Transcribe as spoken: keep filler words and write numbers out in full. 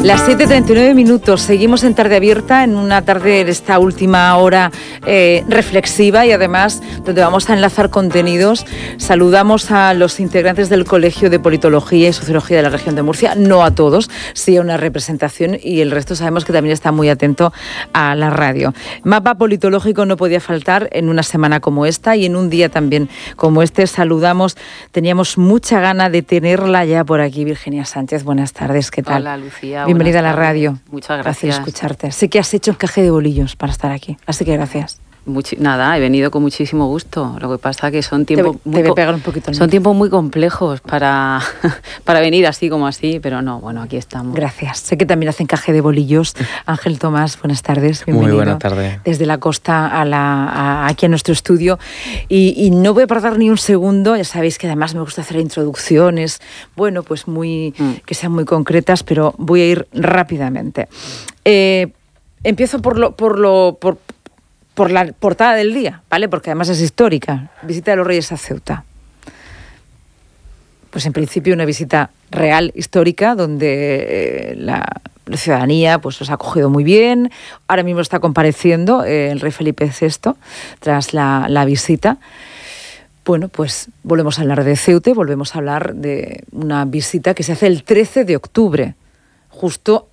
Las siete y treinta y nueve minutos, seguimos en Tarde Abierta, en una tarde, en esta última hora eh, reflexiva y además donde vamos a enlazar contenidos. Saludamos a los integrantes del Colegio de Politología y Sociología de la región de Murcia, no a todos, sí a una representación, y el resto sabemos que también está muy atento a la radio. Mapa politológico no podía faltar en una semana como esta y en un día también como este. Saludamos, teníamos mucha gana de tenerla ya por aquí, Virginia Sánchez. Buenas tardes, ¿qué tal? Hola, Lucía. Bienvenida a la radio. Muchas gracias. Gracias escucharte. Sé que has hecho encaje de bolillos para estar aquí, así que gracias. Muchi- nada, he venido con muchísimo gusto. Lo que pasa es que son tiempos te, muy te voy a co- pegar un poquito. son tiempos muy complejos para, para venir así como así, pero no, bueno, aquí estamos. Gracias. Sé que también hace encaje de bolillos. Ángel Tomás, buenas tardes. Bienvenido. Muy buenas tardes. Desde la costa a la, a, aquí a nuestro estudio. Y, y no voy a perder ni un segundo. Ya sabéis que además me gusta hacer introducciones, bueno, pues muy mm. que sean muy concretas, pero voy a ir rápidamente. Eh, empiezo por lo, por lo, por por la portada del día, ¿vale? Porque además es histórica. Visita de los Reyes a Ceuta. Pues en principio una visita real, histórica, donde eh, la, la ciudadanía pues los ha acogido muy bien. Ahora mismo está compareciendo eh, el rey Felipe sexto tras la, la visita. Bueno, pues volvemos a hablar de Ceuta y volvemos a hablar de una visita que se hace el trece de octubre, justo